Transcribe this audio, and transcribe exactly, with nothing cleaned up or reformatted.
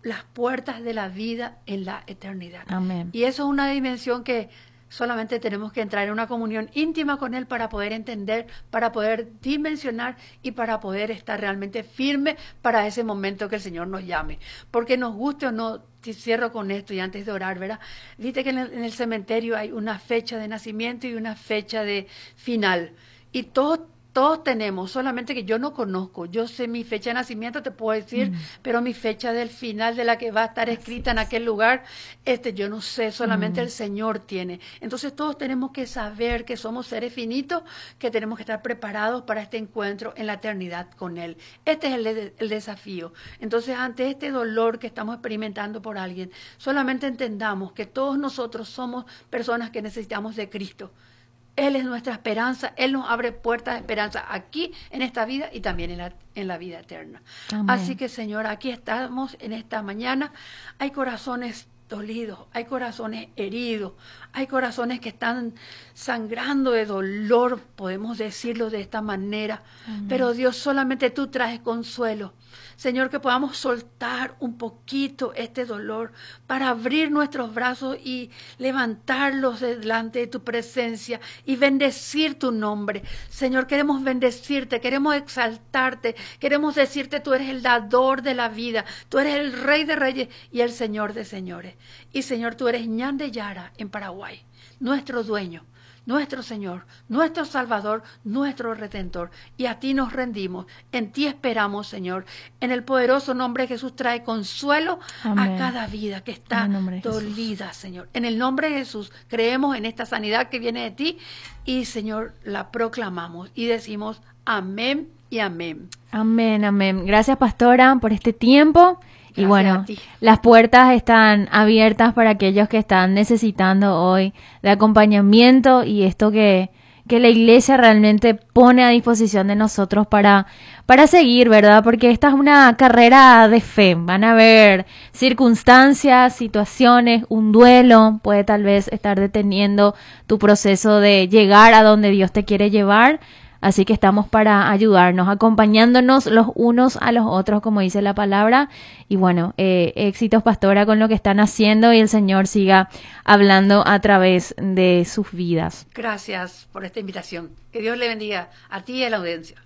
las puertas de la vida en la eternidad. Amén. Y eso es una dimensión que solamente tenemos que entrar en una comunión íntima con Él para poder entender, para poder dimensionar y para poder estar realmente firme para ese momento que el Señor nos llame. Porque nos guste o no, cierro con esto y antes de orar, ¿verdad? Viste que en el, en el cementerio hay una fecha de nacimiento y una fecha de final. Y todos Todos tenemos, solamente que yo no conozco. Yo sé mi fecha de nacimiento, te puedo decir, mm. pero mi fecha del final de la que va a estar escrita en aquel lugar, este yo no sé, solamente mm. el Señor tiene. Entonces todos tenemos que saber que somos seres finitos, que tenemos que estar preparados para este encuentro en la eternidad con Él. Este es el, el desafío. Entonces, ante este dolor que estamos experimentando por alguien, solamente entendamos que todos nosotros somos personas que necesitamos de Cristo. Él es nuestra esperanza, Él nos abre puertas de esperanza aquí en esta vida y también en la, en la vida eterna. Amén. Así que, Señor, aquí estamos en esta mañana. Hay corazones dolidos, hay corazones heridos, hay corazones que están sangrando de dolor, podemos decirlo de esta manera. Amén. Pero Dios, solamente tú traes consuelo. Señor, que podamos soltar un poquito este dolor para abrir nuestros brazos y levantarlos delante de tu presencia y bendecir tu nombre. Señor, queremos bendecirte, queremos exaltarte, queremos decirte tú eres el dador de la vida, tú eres el Rey de Reyes y el Señor de Señores. Y Señor, tú eres Ñan de Yara en Paraguay, nuestro dueño, nuestro Señor, nuestro Salvador, nuestro Redentor. Y a ti nos rendimos, en ti esperamos, Señor. En el poderoso nombre de Jesús trae consuelo Amén. A cada vida que está dolida, Señor. En el nombre de Jesús creemos en esta sanidad que viene de ti y, Señor, la proclamamos y decimos amén y amén. Amén, amén. Gracias, pastora, por este tiempo. Y Gracias bueno, las puertas están abiertas para aquellos que están necesitando hoy de acompañamiento y esto que, que la iglesia realmente pone a disposición de nosotros para, para seguir, ¿verdad? Porque esta es una carrera de fe. Van a haber circunstancias, situaciones, un duelo, puede tal vez estar deteniendo tu proceso de llegar a donde Dios te quiere llevar. Así que estamos para ayudarnos, acompañándonos los unos a los otros, como dice la palabra. Y bueno, eh, éxitos, pastora, con lo que están haciendo y el Señor siga hablando a través de sus vidas. Gracias por esta invitación. Que Dios le bendiga a ti y a la audiencia.